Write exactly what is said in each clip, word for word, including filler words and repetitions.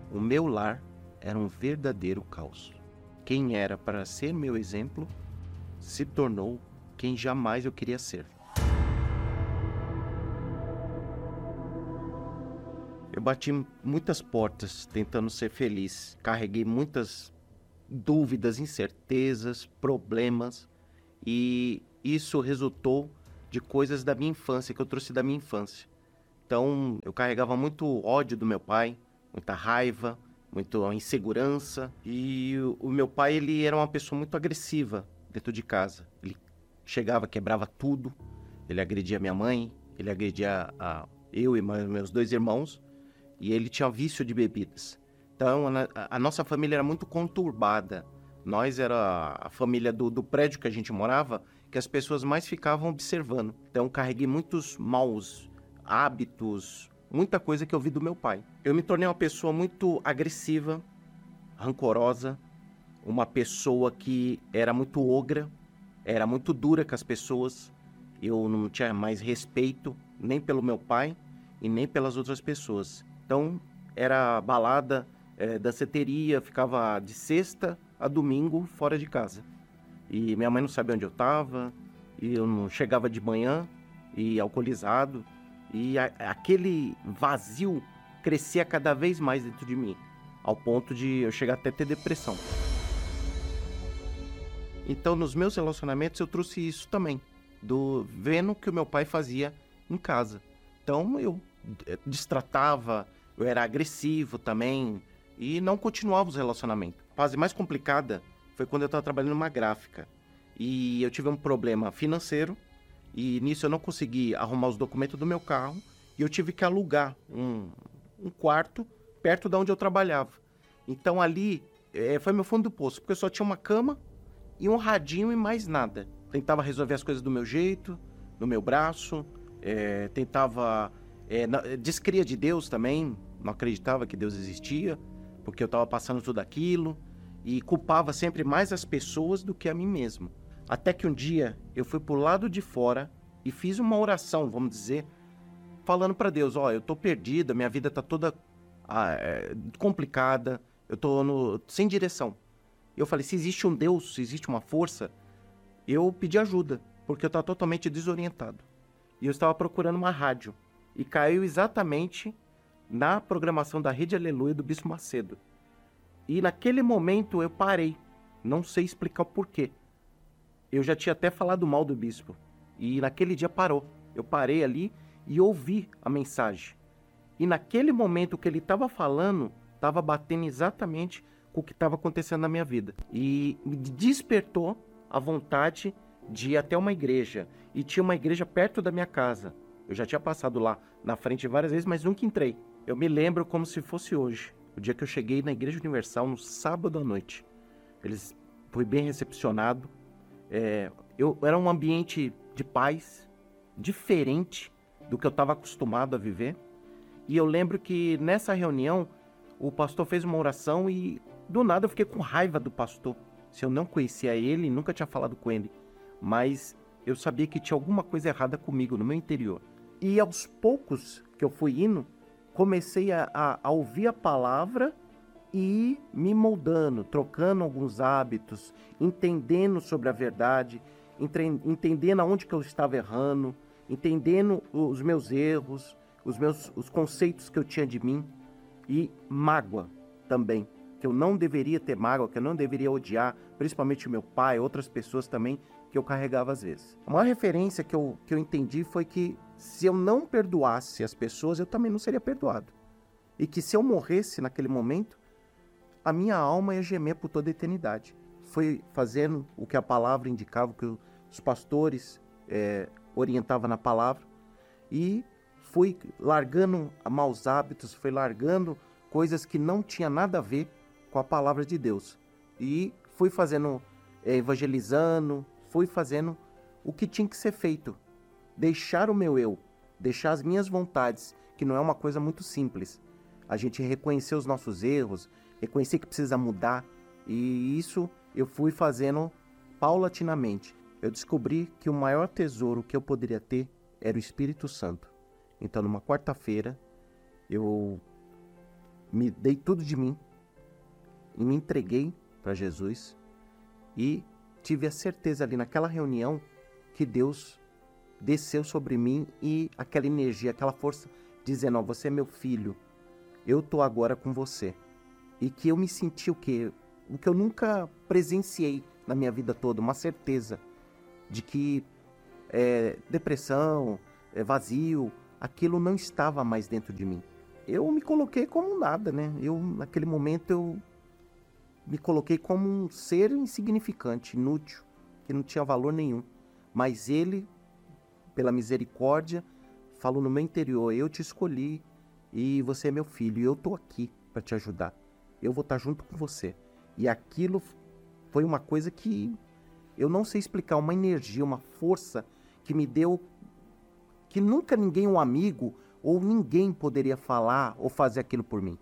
O meu lar era um verdadeiro caos. Quem era para ser meu exemplo se tornou quem jamais eu queria ser. Eu bati muitas portas tentando ser feliz, carreguei muitas dúvidas, incertezas, problemas, e isso resultou de coisas da minha infância, que eu trouxe da minha infância. Então, eu carregava muito ódio do meu pai, muita raiva, muita insegurança, e o meu pai, ele era uma pessoa muito agressiva dentro de casa. Ele chegava, quebrava tudo, ele agredia minha mãe, ele agredia a, eu e meus dois irmãos, e ele tinha vício de bebidas. Então, a, a nossa família era muito conturbada. Nós era a família do, do prédio que a gente morava, que as pessoas mais ficavam observando. Então, carreguei muitos maus hábitos, muita coisa que eu vi do meu pai. Eu me tornei uma pessoa muito agressiva, rancorosa, uma pessoa que era muito ogra, era muito dura com as pessoas. Eu não tinha mais respeito nem pelo meu pai e nem pelas outras pessoas. Então, era balada, é, danceteria, ficava de sexta a domingo fora de casa. E minha mãe não sabia onde eu estava, e eu não chegava de manhã, e alcoolizado, e a, aquele vazio crescia cada vez mais dentro de mim, ao ponto de eu chegar até a ter depressão. Então, nos meus relacionamentos, eu trouxe isso também, do vendo que o meu pai fazia em casa. Então, eu destratava, eu era agressivo também, e não continuava os relacionamentos. A fase mais complicada foi quando eu estava trabalhando numa gráfica, e eu tive um problema financeiro, e nisso eu não consegui arrumar os documentos do meu carro, e eu tive que alugar um, um quarto perto de onde eu trabalhava. Então ali é, foi meu fundo do poço, porque eu só tinha uma cama e um radinho e mais nada. Tentava resolver as coisas do meu jeito, no meu braço, é, tentava... É, descria de Deus também, não acreditava que Deus existia, porque eu estava passando tudo aquilo, e culpava sempre mais as pessoas do que a mim mesmo. Até que um dia eu fui pro lado de fora e fiz uma oração, vamos dizer, falando para Deus, ó, oh, eu tô perdida, minha vida tá toda ah, é, complicada, eu tô no, sem direção. Eu falei, se existe um Deus, se existe uma força, eu pedi ajuda, porque eu estava totalmente desorientado. E eu estava procurando uma rádio, e caiu exatamente na programação da Rede Aleluia do Bispo Macedo. E naquele momento eu parei, não sei explicar o porquê. Eu já tinha até falado mal do bispo, e naquele dia parou. Eu parei ali e ouvi a mensagem. E naquele momento que ele estava falando, estava batendo exatamente com o que estava acontecendo na minha vida. E me despertou a vontade de ir até uma igreja. E tinha uma igreja perto da minha casa. Eu já tinha passado lá na frente várias vezes, mas nunca entrei. Eu me lembro como se fosse hoje, o dia que eu cheguei na Igreja Universal no sábado à noite. Eles fui bem recepcionado. É, eu, era um ambiente de paz, diferente do que eu estava acostumado a viver. E eu lembro que nessa reunião, o pastor fez uma oração e do nada eu fiquei com raiva do pastor. Se eu não conhecia ele, nunca tinha falado com ele. Mas eu sabia que tinha alguma coisa errada comigo, no meu interior. E aos poucos que eu fui indo, comecei a, a, a ouvir a palavra e me moldando, trocando alguns hábitos, entendendo sobre a verdade, entre, entendendo aonde que eu estava errando, entendendo os meus erros, os meus os conceitos que eu tinha de mim, e mágoa também, que eu não deveria ter mágoa, que eu não deveria odiar, principalmente o meu pai, outras pessoas também, que eu carregava às vezes. A maior referência que eu, que eu entendi foi que se eu não perdoasse as pessoas, eu também não seria perdoado. E que se eu morresse naquele momento, a minha alma ia gemer por toda a eternidade. Foi fazendo o que a palavra indicava, o que os pastores é, orientavam na palavra, e fui largando maus hábitos, fui largando coisas que não tinha nada a ver com a palavra de Deus. E fui fazendo, é, evangelizando, fui fazendo o que tinha que ser feito. Deixar o meu eu, deixar as minhas vontades, que não é uma coisa muito simples. A gente reconhecer os nossos erros, reconhecer que precisa mudar, e isso eu fui fazendo paulatinamente. Eu descobri que o maior tesouro que eu poderia ter era o Espírito Santo. Então, numa quarta-feira, eu me dei tudo de mim e me entreguei para Jesus e tive a certeza ali naquela reunião que Deus desceu sobre mim e aquela energia, aquela força dizendo, ó, você é meu filho, eu tô agora com você. E que eu me senti o quê? O que eu nunca presenciei na minha vida toda, uma certeza de que é, depressão, é, vazio, aquilo não estava mais dentro de mim. Eu me coloquei como nada, né? Eu, naquele momento, eu me coloquei como um ser insignificante, inútil, que não tinha valor nenhum. Mas Ele, pela misericórdia, falou no meu interior, eu te escolhi e você é meu filho, e eu tô aqui para te ajudar. Eu vou estar junto com você. E aquilo foi uma coisa que eu não sei explicar, uma energia, uma força que me deu, que nunca ninguém, um amigo ou ninguém poderia falar ou fazer aquilo por mim.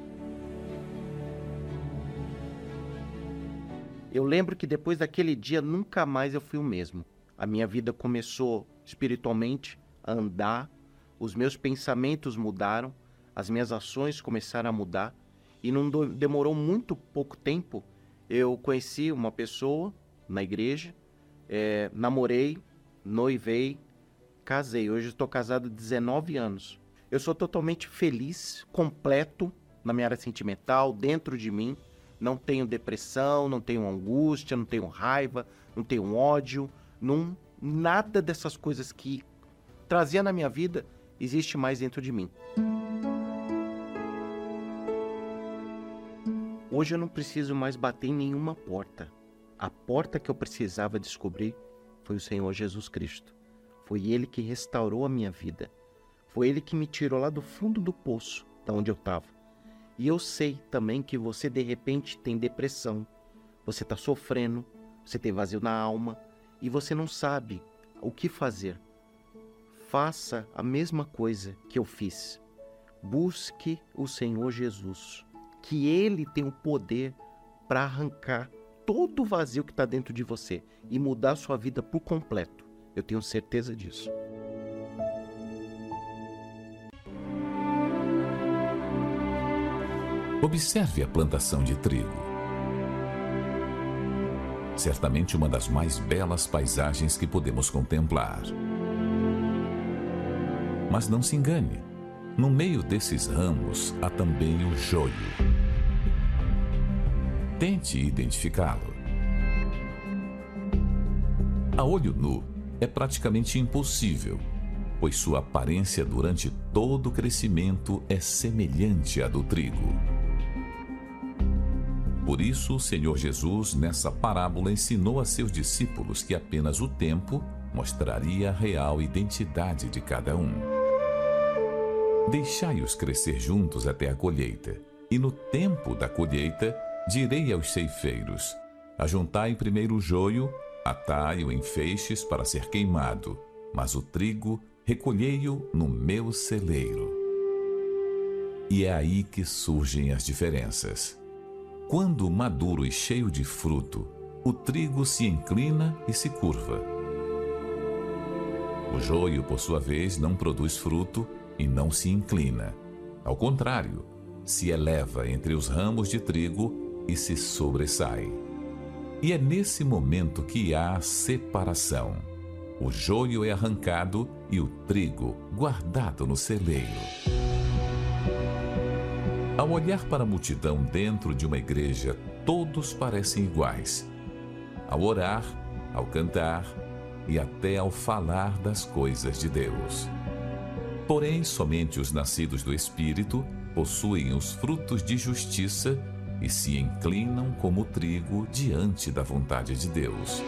Eu lembro que depois daquele dia nunca mais eu fui o mesmo. A minha vida começou espiritualmente a andar, os meus pensamentos mudaram, as minhas ações começaram a mudar e não demorou muito pouco tempo. Eu conheci uma pessoa na igreja, é, namorei, noivei, casei. Hoje estou casado há dezenove anos. Eu sou totalmente feliz, completo na minha área sentimental, dentro de mim. Não tenho depressão, não tenho angústia, não tenho raiva, não tenho ódio. Não, nada dessas coisas que trazia na minha vida existe mais dentro de mim. Hoje eu não preciso mais bater em nenhuma porta. A porta que eu precisava descobrir foi o Senhor Jesus Cristo. Foi Ele que restaurou a minha vida. Foi Ele que me tirou lá do fundo do poço, da onde eu estava. E eu sei também que você de repente tem depressão, você está sofrendo, você tem vazio na alma e você não sabe o que fazer. Faça a mesma coisa que eu fiz. Busque o Senhor Jesus, que Ele tem o poder para arrancar todo o vazio que está dentro de você e mudar a sua vida por completo. Eu tenho certeza disso. Observe a plantação de trigo. Certamente uma das mais belas paisagens que podemos contemplar. Mas não se engane, no meio desses ramos há também o joio. Tente identificá-lo. A olho nu é praticamente impossível, pois sua aparência durante todo o crescimento é semelhante à do trigo. Por isso, o Senhor Jesus, nessa parábola, ensinou a seus discípulos que apenas o tempo mostraria a real identidade de cada um. Deixai-os crescer juntos até a colheita, e no tempo da colheita, direi aos ceifeiros: ajuntai primeiro o joio, atai-o em feixes para ser queimado, mas o trigo recolhei-o no meu celeiro. E é aí que surgem as diferenças. Quando maduro e cheio de fruto, o trigo se inclina e se curva. O joio, por sua vez, não produz fruto e não se inclina. Ao contrário, se eleva entre os ramos de trigo e se sobressai. E é nesse momento que há separação. O joio é arrancado e o trigo guardado no celeiro. Ao olhar para a multidão dentro de uma igreja, todos parecem iguais. Ao orar, ao cantar e até ao falar das coisas de Deus. Porém, somente os nascidos do Espírito possuem os frutos de justiça e se inclinam como trigo diante da vontade de Deus.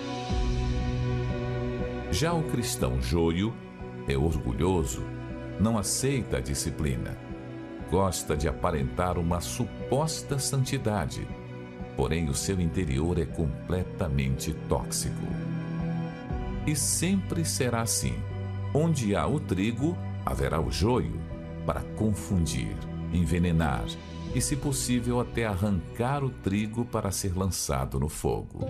Já o cristão joio é orgulhoso, não aceita a disciplina. Gosta de aparentar uma suposta santidade, porém o seu interior é completamente tóxico. E sempre será assim. Onde há o trigo, haverá o joio, para confundir, envenenar e, se possível, até arrancar o trigo para ser lançado no fogo.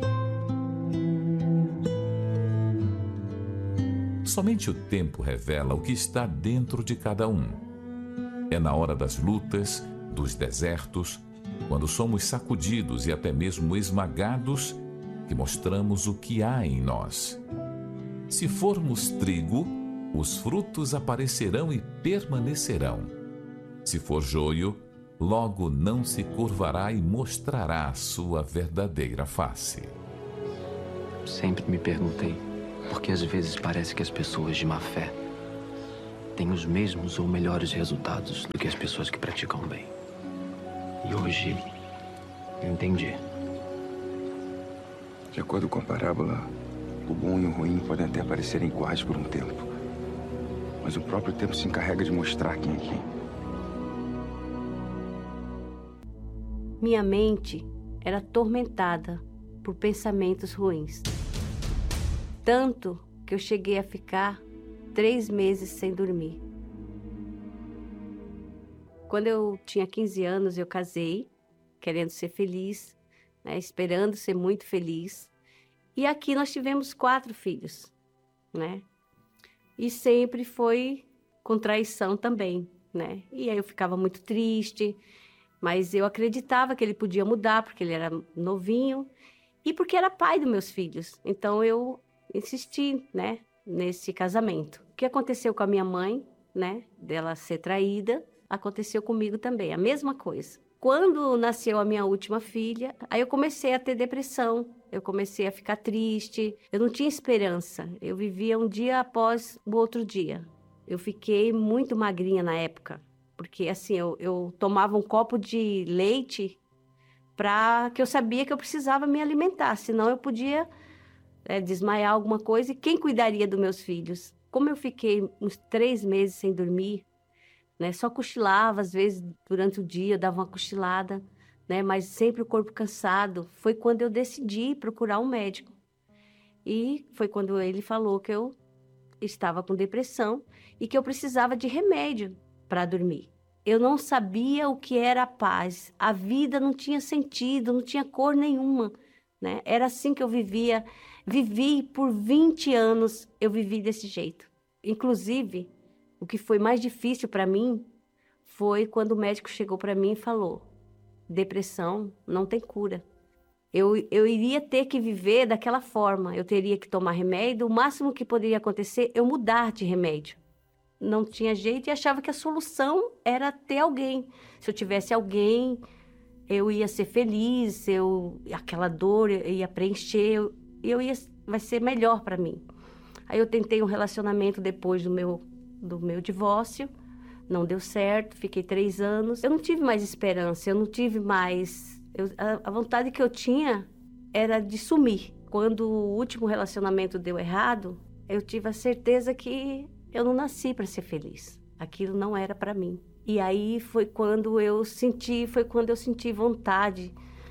Somente o tempo revela o que está dentro de cada um. É na hora das lutas, dos desertos, quando somos sacudidos e até mesmo esmagados, que mostramos o que há em nós. Se formos trigo, os frutos aparecerão e permanecerão. Se for joio, logo não se curvará e mostrará a sua verdadeira face. Sempre me perguntei por que às vezes parece que as pessoas de má fé têm os mesmos ou melhores resultados do que as pessoas que praticam o bem. E hoje eu entendi. De acordo com a parábola, o bom e o ruim podem até parecerem iguais por um tempo. Mas o próprio tempo se encarrega de mostrar quem é quem. Minha mente era atormentada por pensamentos ruins. Tanto que eu cheguei a ficar três meses sem dormir. Quando eu tinha quinze anos, eu casei, querendo ser feliz, né, esperando ser muito feliz. E aqui nós tivemos quatro filhos, né? E sempre foi com traição também, né? E aí eu ficava muito triste, mas eu acreditava que ele podia mudar, porque ele era novinho e porque era pai dos meus filhos. Então eu insisti, né, nesse casamento. O que aconteceu com a minha mãe, né, dela ser traída, aconteceu comigo também, a mesma coisa. Quando nasceu a minha última filha, aí eu comecei a ter depressão, eu comecei a ficar triste, eu não tinha esperança, eu vivia um dia após o outro dia. Eu fiquei muito magrinha na época, porque assim, eu, eu tomava um copo de leite para que eu sabia que eu precisava me alimentar, senão eu podia é, desmaiar alguma coisa, e quem cuidaria dos meus filhos? Como eu fiquei uns três meses sem dormir, né, só cochilava, às vezes durante o dia eu dava uma cochilada, né, mas sempre o corpo cansado, foi quando eu decidi procurar um médico. E foi quando ele falou que eu estava com depressão e que eu precisava de remédio para dormir. Eu não sabia o que era a paz, a vida não tinha sentido, não tinha cor nenhuma, né? Era assim que eu vivia, vivi por vinte anos, eu vivi desse jeito. Inclusive, o que foi mais difícil para mim foi quando o médico chegou para mim e falou: depressão não tem cura. Eu, eu iria ter que viver daquela forma, eu teria que tomar remédio, o máximo que poderia acontecer é eu mudar de remédio. Não tinha jeito e achava que a solução era ter alguém. Se eu tivesse alguém, eu ia ser feliz, eu, aquela dor ia preencher, eu, eu ia, vai ser melhor para mim. Aí eu tentei um relacionamento depois do meu, do meu divórcio, não deu certo, fiquei três anos. Eu não tive mais esperança, eu não tive mais... Eu, a, a vontade que eu tinha era de sumir. Quando o último relacionamento deu errado, eu tive a certeza que eu não nasci para ser feliz. Aquilo não era para mim. E aí foi quando eu senti, foi quando eu senti vontade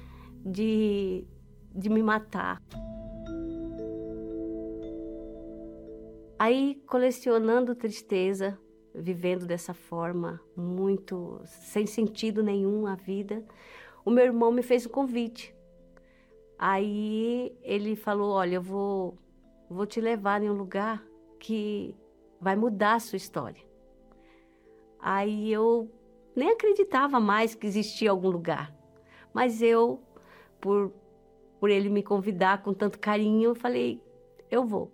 de, de me matar. Aí, colecionando tristeza, vivendo dessa forma, muito sem sentido nenhum a vida, o meu irmão me fez um convite. Aí ele falou: olha, eu vou, vou te levar em um lugar que vai mudar a sua história. Aí eu nem acreditava mais que existia algum lugar. Mas eu, por, por ele me convidar com tanto carinho, eu falei: eu vou.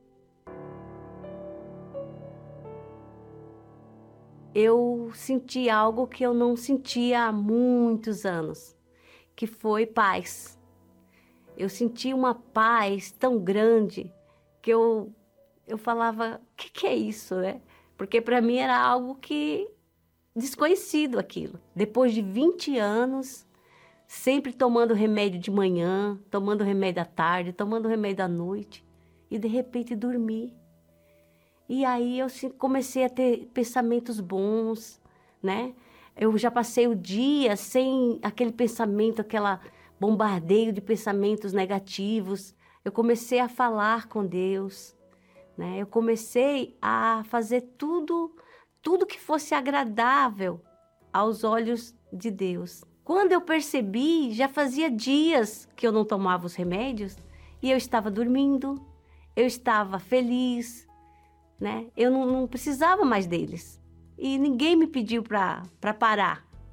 Eu senti algo que eu não sentia há muitos anos, que foi paz. Eu senti uma paz tão grande que eu, eu falava: o que, que é isso, né? Porque para mim era algo que desconhecido aquilo. Depois de vinte anos, sempre tomando remédio de manhã, tomando remédio à tarde, tomando remédio à noite, e de repente dormir. E aí eu comecei a ter pensamentos bons, né? Eu já passei o dia sem aquele pensamento, aquela bombardeio de pensamentos negativos. Eu comecei a falar com Deus, né? Eu comecei a fazer tudo, tudo que fosse agradável aos olhos de Deus. Quando eu percebi, já fazia dias que eu não tomava os remédios e eu estava dormindo, eu estava feliz, né? Eu não, não precisava mais deles. E ninguém me pediu para parar.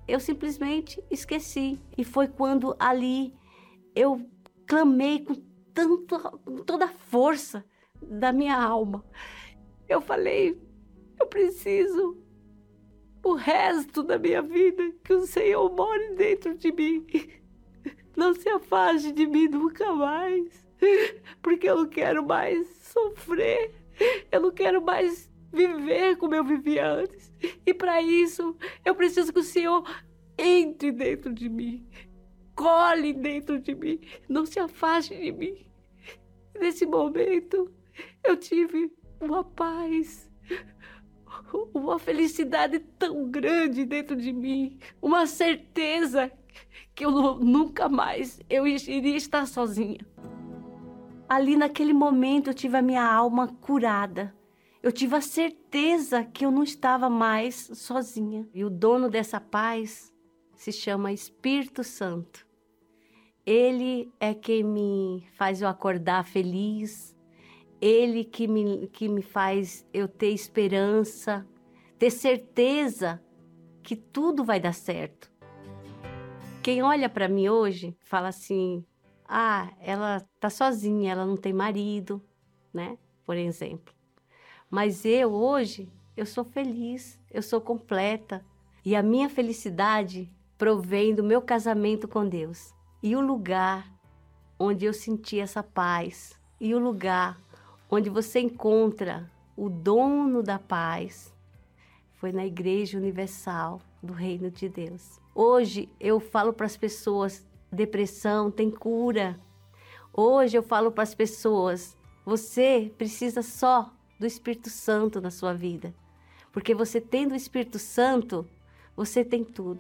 eu simplesmente esqueci. E foi quando ali eu clamei com, tanto, com toda a força da minha alma. Eu falei, eu preciso, o resto da minha vida, que o Senhor more dentro de mim. Não se afaste de mim nunca mais, porque eu não quero mais sofrer, eu não quero mais viver como eu vivia antes. E para isso, eu preciso que o Senhor entre dentro de mim, cole dentro de mim, não se afaste de mim. Nesse momento, eu tive uma paz, uma felicidade tão grande dentro de mim, uma certeza que eu nunca mais eu iria estar sozinha. Ali naquele momento eu tive a minha alma curada. Eu tive a certeza que eu não estava mais sozinha. E o dono dessa paz se chama Espírito Santo. Ele é quem me faz eu acordar feliz. Ele que me, que me faz eu ter esperança, ter certeza que tudo vai dar certo. Quem olha para mim hoje fala assim, ah, ela tá sozinha, ela não tem marido, né? Por exemplo. Mas eu hoje, eu sou feliz, eu sou completa. E a minha felicidade provém do meu casamento com Deus. E o lugar onde eu senti essa paz, e o lugar onde você encontra o dono da paz, foi na Igreja Universal do Reino de Deus. Hoje eu falo para as pessoas, depressão tem cura. Hoje eu falo para as pessoas, você precisa só do Espírito Santo na sua vida. Porque você tendo o Espírito Santo, você tem tudo.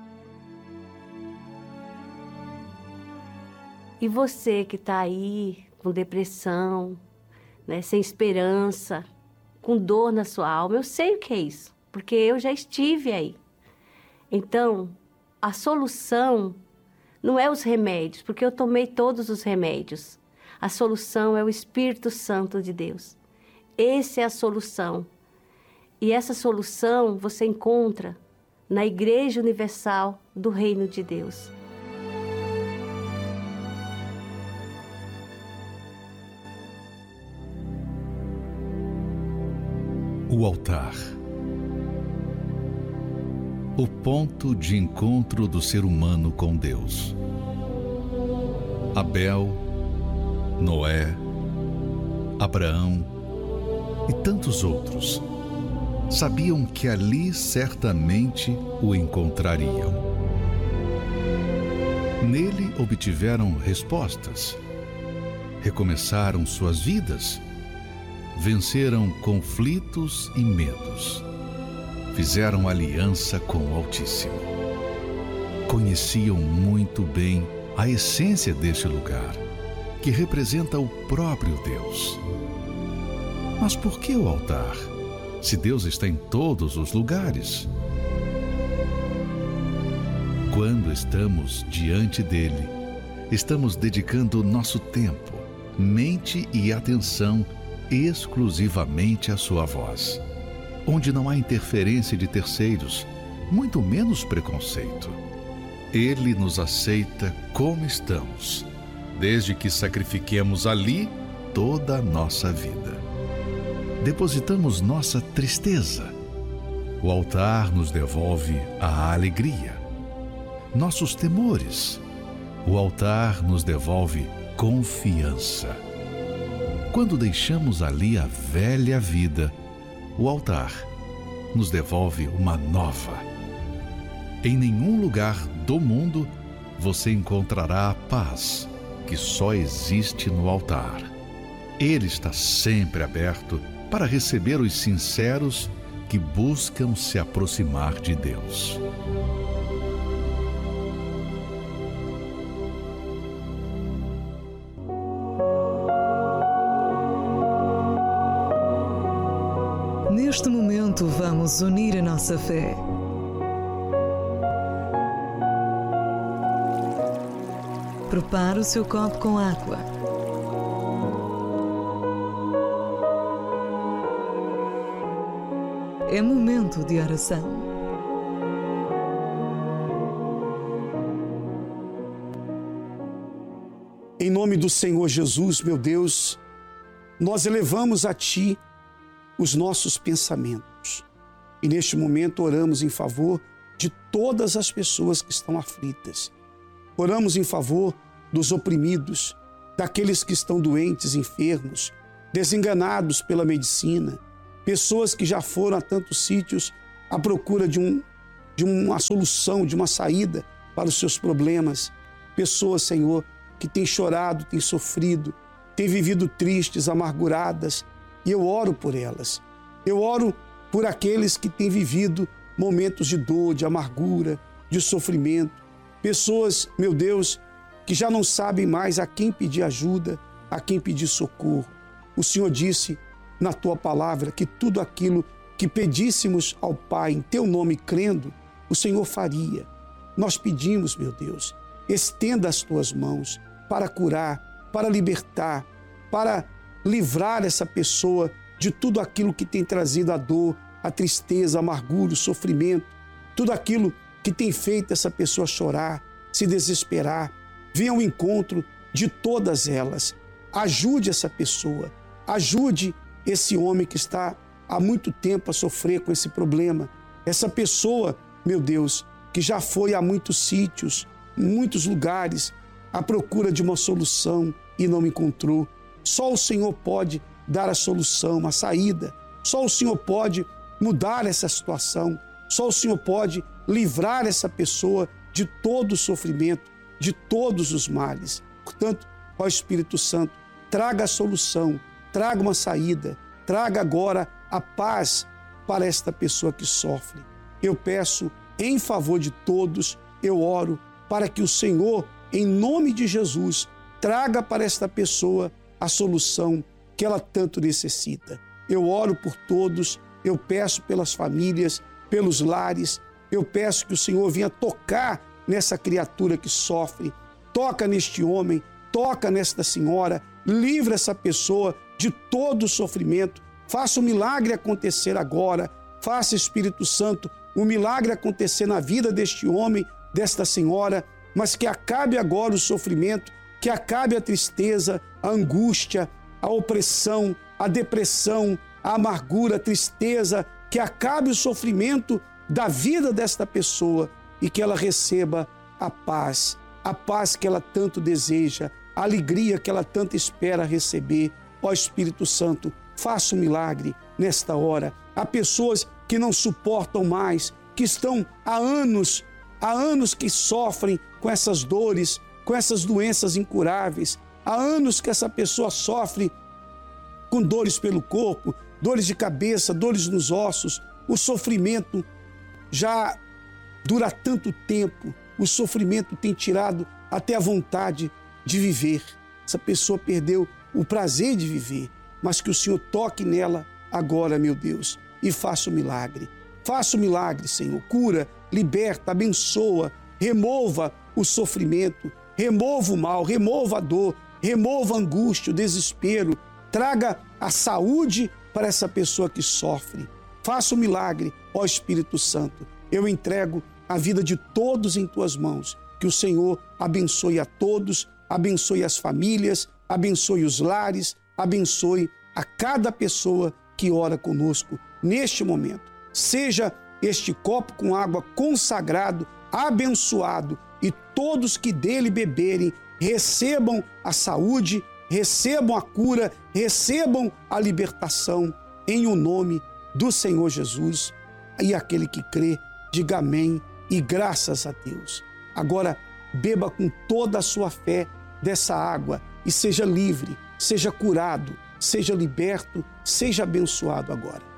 E você que está aí com depressão, né, sem esperança, com dor na sua alma, eu sei o que é isso, porque eu já estive aí. Então, a solução não é os remédios, porque eu tomei todos os remédios. A solução é o Espírito Santo de Deus. Essa é a solução. E essa solução você encontra na Igreja Universal do Reino de Deus. O altar. O ponto de encontro do ser humano com Deus. Abel, Noé, Abraão e tantos outros sabiam que ali certamente o encontrariam. Nele obtiveram respostas, recomeçaram suas vidas, venceram conflitos e medos, fizeram aliança com o Altíssimo. Conheciam muito bem a essência deste lugar, que representa o próprio Deus. Mas por que o altar, se Deus está em todos os lugares? Quando estamos diante dele, estamos dedicando nosso tempo, mente e atenção exclusivamente à sua voz, onde não há interferência de terceiros, muito menos preconceito. Ele nos aceita como estamos, desde que sacrifiquemos ali toda a nossa vida. Depositamos nossa tristeza. O altar nos devolve a alegria. Nossos temores. O altar nos devolve confiança. Quando deixamos ali a velha vida, o altar nos devolve uma nova. Em nenhum lugar do mundo você encontrará a paz que só existe no altar. Ele está sempre aberto para receber os sinceros que buscam se aproximar de Deus. Neste momento, vamos unir a nossa fé. Prepare o seu copo com água. É momento de oração. Em nome do Senhor Jesus, meu Deus, nós elevamos a Ti os nossos pensamentos. E neste momento oramos em favor de todas as pessoas que estão aflitas. Oramos em favor dos oprimidos, daqueles que estão doentes, enfermos, desenganados pela medicina, pessoas que já foram a tantos sítios à procura de, um, de uma solução, de uma saída para os seus problemas. Pessoas, Senhor, que têm chorado, têm sofrido, têm vivido tristes, amarguradas, e eu oro por elas. Eu oro por aqueles que têm vivido momentos de dor, de amargura, de sofrimento. Pessoas, meu Deus, que já não sabem mais a quem pedir ajuda, a quem pedir socorro. O Senhor disse na Tua palavra que tudo aquilo que pedíssemos ao Pai em Teu nome, crendo, o Senhor faria. Nós pedimos, meu Deus, estenda as Tuas mãos para curar, para libertar, para livrar essa pessoa de tudo aquilo que tem trazido a dor, a tristeza, a amargura, o sofrimento, tudo aquilo que tem feito essa pessoa chorar, se desesperar. Venha ao encontro de todas elas. Ajude essa pessoa, ajude esse homem que está há muito tempo a sofrer com esse problema. Essa pessoa, meu Deus, que já foi a muitos sítios, em muitos lugares, à procura de uma solução e não encontrou. Só o Senhor pode dar a solução, a saída. Só o Senhor pode mudar essa situação. Só o Senhor pode livrar essa pessoa de todo o sofrimento, de todos os males. Portanto, ó Espírito Santo, traga a solução, traga uma saída, traga agora a paz para esta pessoa que sofre. Eu peço em favor de todos, eu oro para que o Senhor, em nome de Jesus, traga para esta pessoa a solução que ela tanto necessita. Eu oro por todos, eu peço pelas famílias, pelos lares, eu peço que o Senhor venha tocar nessa criatura que sofre, toca neste homem, toca nesta senhora, livra essa pessoa de todo o sofrimento, faça o milagre acontecer agora, faça, Espírito Santo, o milagre acontecer na vida deste homem, desta senhora, mas que acabe agora o sofrimento, que acabe a tristeza, a angústia, a opressão, a depressão, a amargura, a tristeza, que acabe o sofrimento da vida desta pessoa e que ela receba a paz, a paz que ela tanto deseja, a alegria que ela tanto espera receber. Ó Espírito Santo, faça um milagre nesta hora. Há pessoas que não suportam mais, que estão há anos, há anos que sofrem com essas dores, com essas doenças incuráveis. Há anos que essa pessoa sofre com dores pelo corpo, dores de cabeça, dores nos ossos. O sofrimento já dura tanto tempo, o sofrimento tem tirado até a vontade de viver. Essa pessoa perdeu o prazer de viver, mas que o Senhor toque nela agora, meu Deus, e faça o milagre. Faça o milagre, Senhor. Cura, liberta, abençoa, remova o sofrimento, remova o mal, remova a dor, remova a angústia, o desespero. Traga a saúde para essa pessoa que sofre. Faça o milagre, ó Espírito Santo. Eu entrego a vida de todos em Tuas mãos. Que o Senhor abençoe a todos, abençoe as famílias, abençoe os lares, abençoe a cada pessoa que ora conosco neste momento. Seja este copo com água consagrado, abençoado, e todos que dele beberem recebam a saúde, recebam a cura, recebam a libertação em o nome do Senhor Jesus. E aquele que crê, diga amém e graças a Deus. Agora, beba com toda a sua fé dessa água e seja livre, seja curado, seja liberto, seja abençoado agora.